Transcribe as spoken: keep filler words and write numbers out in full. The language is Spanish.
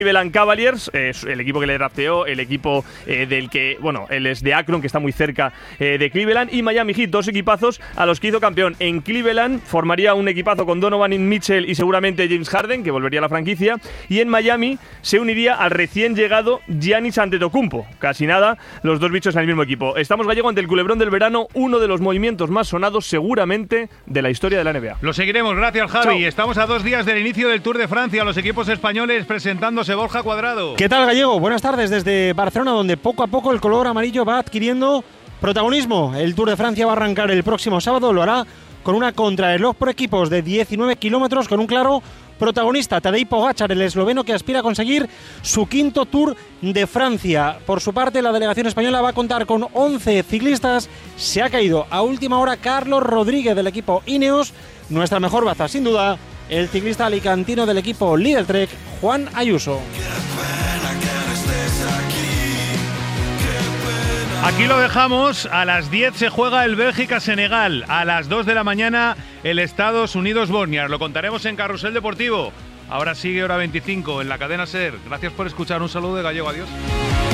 Cleveland Cavaliers, eh, el equipo que le drafteó, el equipo eh, del que, bueno, él es de Akron, que está muy cerca eh, de Cleveland, y Miami Heat, dos equipazos a los que hizo campeón. En Cleveland formaría un equipazo con Donovan Mitchell y seguramente James Harden, que volvería a la franquicia, y en Miami se uniría al recién llegado Giannis Antetokounmpo. Casi nada, los dos bichos en el mismo equipo. Estamos, Gallego, ante el culebrón del verano, uno de los movimientos más sonados seguramente de la historia de la N B A. Lo seguiremos, gracias Javi. Chao. Estamos a dos días del inicio del Tour de Francia, los equipos españoles presentándose. Borja Cuadrado. ¿Qué tal, Gallego? Buenas tardes desde Barcelona, donde poco a poco el color amarillo va adquiriendo protagonismo. El Tour de Francia va a arrancar el próximo sábado, lo hará con una contrarreloj por equipos de diecinueve kilómetros, con un claro protagonista, Tadej Pogačar, el esloveno que aspira a conseguir su quinto Tour de Francia. Por su parte, la delegación española va a contar con once ciclistas. Se ha caído a última hora Carlos Rodríguez del equipo Ineos, nuestra mejor baza, sin duda, el ciclista alicantino del equipo Líder Trek, Juan Ayuso. Aquí lo dejamos. A las diez se juega el Bélgica-Senegal. A las dos de la mañana el Estados Unidos-Bosnia. Lo contaremos en Carrusel Deportivo. Ahora sigue hora veinticinco en la cadena SER. Gracias por escuchar. Un saludo de Gallego. Adiós.